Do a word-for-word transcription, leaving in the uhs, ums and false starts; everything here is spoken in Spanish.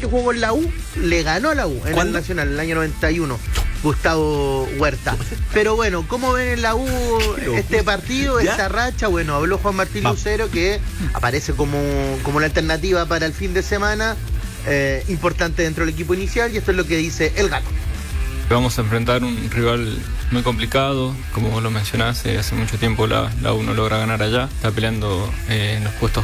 que jugó en la U, le ganó a la U en ¿Cuándo? el Nacional, en el año noventa y uno. Gustavo Huerta. Pero bueno, ¿cómo ven en la U este partido, ¿Ya? esta racha? Bueno, habló Juan Martín Va. Lucero, que aparece como, como una alternativa para el fin de semana, eh, importante dentro del equipo inicial, y esto es lo que dice el Gato. Vamos a enfrentar un rival muy complicado, como vos lo mencionás, eh, hace mucho tiempo la, la U no logra ganar allá, está peleando eh, en los puestos